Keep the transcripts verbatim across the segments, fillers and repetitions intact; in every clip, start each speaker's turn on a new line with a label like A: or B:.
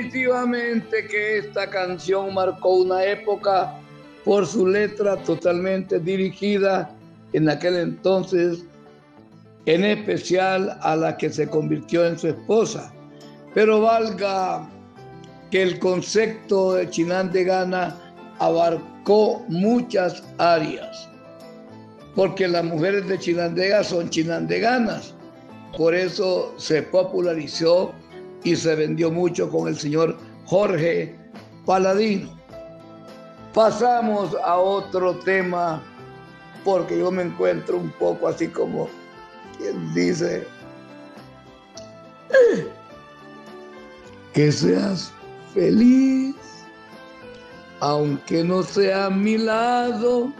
A: Definitivamente que esta canción marcó una época por su letra totalmente dirigida en aquel entonces, en especial a la que se convirtió en su esposa. Pero valga que el concepto de Chinandegana abarcó muchas áreas, porque las mujeres de Chinandega son chinandeganas. Por eso se popularizó y se vendió mucho con el señor Jorge Paladino. Pasamos a otro tema, porque yo me encuentro un poco así como quien dice, eh, que seas feliz, aunque no sea a mi lado,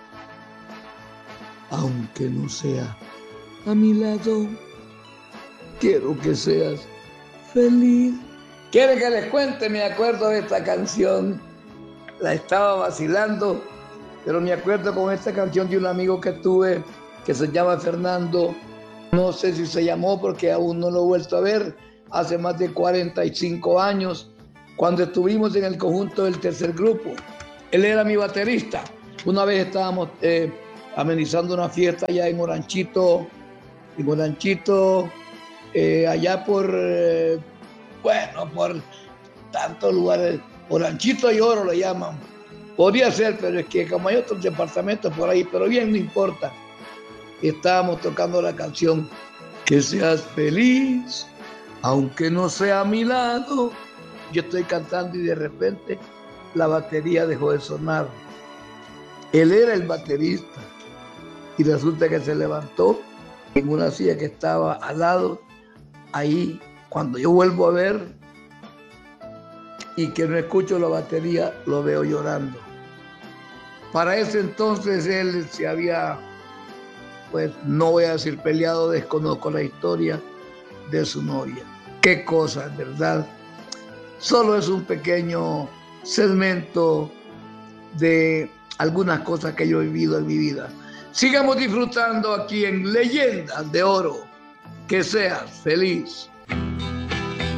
A: aunque no sea a mi lado, quiero que seas feliz. ¿Quiere que les cuente? Me acuerdo de esta canción, la estaba vacilando, pero me acuerdo con esta canción de un amigo que tuve que se llama Fernando. No sé si se llamó porque aún no lo he vuelto a ver. Hace más de cuarenta y cinco años, cuando estuvimos en el conjunto del tercer grupo. Él era mi baterista. Una vez estábamos eh, amenizando una fiesta allá en Oranchito, en Oranchito, eh, allá por, eh, bueno, por tantos lugares, Oranchito y Oro le llaman. Podría ser, pero es que como hay otros departamentos por ahí, pero bien, no importa. Estábamos tocando la canción Que seas feliz, aunque no sea a mi lado. Yo estoy cantando y de repente la batería dejó de sonar. Él era el baterista y resulta que se levantó en una silla que estaba al lado. Ahí, cuando yo vuelvo a ver y que no escucho la batería, lo veo llorando. Para ese entonces él se había, pues no voy a decir peleado, desconozco la historia de su novia. Qué cosa, ¿verdad? Solo es un pequeño segmento de algunas cosas que yo he vivido en mi vida. Sigamos disfrutando aquí en Leyendas de Oro. Que seas feliz.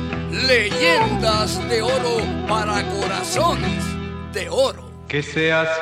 B: Leyendas de Oro para corazones de oro.
C: Que seas